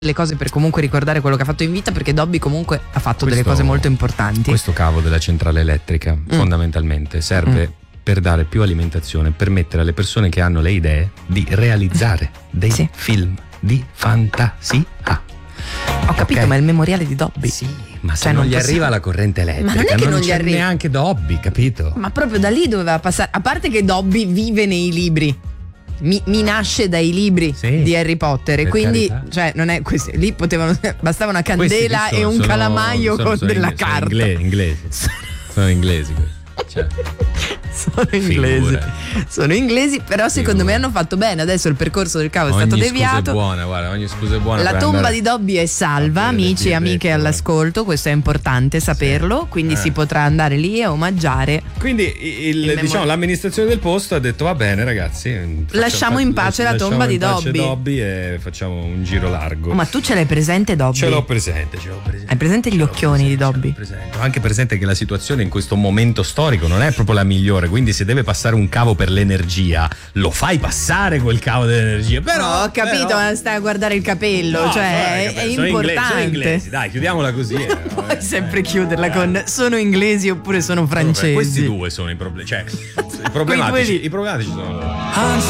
le cose per comunque ricordare quello che ha fatto in vita, perché Dobby comunque ha fatto delle cose molto importanti. Questo cavo della centrale elettrica fondamentalmente serve per dare più alimentazione, permettere alle persone che hanno le idee di realizzare dei film di fantasia. Ho capito, ma è il memoriale di Dobby. Sì, ma se non gli arriva la corrente elettrica, ma non è che non gli c'è arriva neanche Dobby, capito? Ma proprio da lì doveva passare. A parte che Dobby vive nei libri. Mi nasce dai libri di Harry Potter, e quindi carità. Cioè non è questi lì potevano, bastava una candela e un calamaio con della carta. Sono inglesi questi. Cioè, sono inglesi, però secondo me hanno fatto bene. Adesso il percorso del cavo è stato deviato. Ogni scusa è buona. La tomba di Dobby è salva, amici e amiche all'ascolto, questo è importante saperlo, quindi si potrà andare lì a omaggiare. Quindi diciamo l'amministrazione del posto ha detto va bene ragazzi, lasciamo in pace la tomba di Dobby e facciamo un giro largo. Ma tu ce l'hai presente Dobby? Ce l'ho presente. Hai presente gli occhioni di Dobby? Ho anche presente che la situazione in questo momento storico non è proprio la migliore, quindi se deve passare un cavo per l'energia lo fai passare quel cavo dell'energia. Però ho capito, ma stai a guardare il capello, cioè è importante. Sono inglesi, dai, chiudiaamola così. Non puoi sempre chiuderla con sono inglesi oppure sono francesi. Questi due sono i problemi, cioè i problematici sono loro.